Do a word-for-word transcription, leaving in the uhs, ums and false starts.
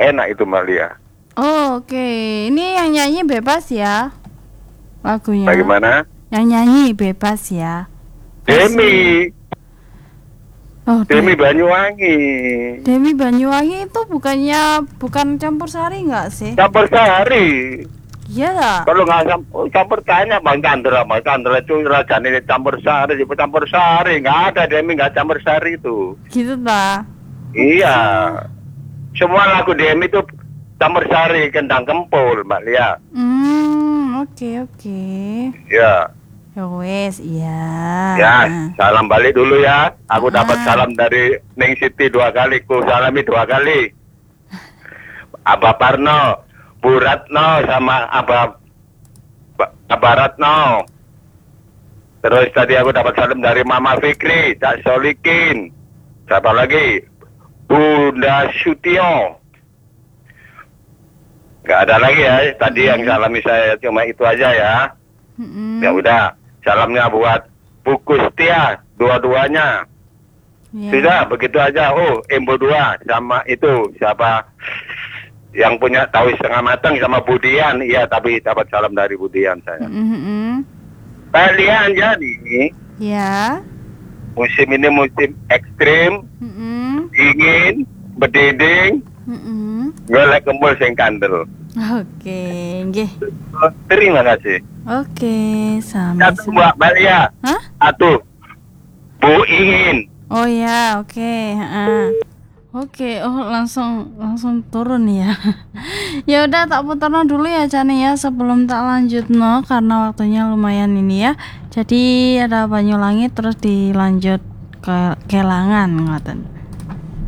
enak itu Mbak Lia. Oh, oke. Okay. Ini yang nyanyi bebas ya lagunya. Bagaimana? Yang nyanyi bebas ya. Demi. Oh, Demi Banyuwangi. Demi Banyuwangi itu bukannya bukan campur sari nggak sih? Campur sari. Iya lah. Kalau nggak campur, campur tanya Bang Chandra, Bang Chandra itu raja ini campur sari, campur sari nggak ada Demi nggak campur sari itu. Gitu ta? Iya. Semua lagu Demi itu campur sari, kendang kempul Mbak Lia. Hmm, oke okay, oke. Okay. Ya. Ya wes, iya. Ya, salam balik dulu ya. Aku ah. dapat salam dari Ning Siti dua kali, ku salami dua kali. Abah Parno, Bu Ratno sama Abah Abah Ratno. Terus tadi aku dapat salam dari Mama Fikri, Cak Solikin. Siapa lagi? Bunda Sutio. Gak ada lagi ya. Tadi hmm. yang salami saya cuma itu aja ya. Hmm. Ya udah. Salamnya buat Buku Setia, dua-duanya. Yeah. Sudah, begitu aja. Oh, Embo dua sama itu siapa yang punya tahu setengah matang sama Budian. Iya, tapi dapat salam dari Budian saya. Mm-hmm. Kalian jadi ya. Musim ini musim ekstrim, mm-hmm. dingin, berdiding, mm-hmm. golek kempul sing kandel. Oke, nggih. Terima kasih. Oke, sama. Satu Mbak Maria. Hah? Satu. Bu Ingin. Oh ya, oke. Okay. Uh. Oke, okay. Oh langsung langsung turun ya. Ya udah tak putarno dulu ya Cani ya sebelum tak lanjut no karena waktunya lumayan ini ya. Jadi ada Banyulangi terus dilanjut ke Kelangan ngoten.